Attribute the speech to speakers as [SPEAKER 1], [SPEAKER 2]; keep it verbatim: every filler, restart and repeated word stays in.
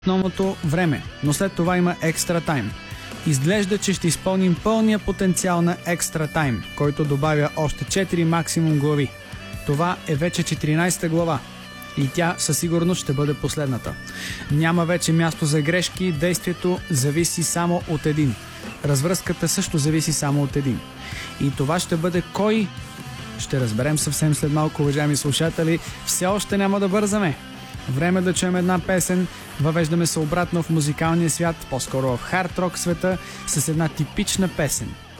[SPEAKER 1] основното време, но след това има екстра тайм. Изглежда, че ще изпълним пълния потенциал на екстра тайм, който добавя още четири максимум глави. Това е вече четиринайсета глава. И тя със сигурност ще бъде последната. Няма вече място за грешки, действието зависи само от един. Развръзката също зависи само от един. И това ще бъде кой? Ще разберем съвсем след малко, уважаеми слушатели. Все още няма да бързаме. Време да чуем една песен. Въвеждаме се обратно в музикалния свят, по-скоро в хард рок света, с една типична песен.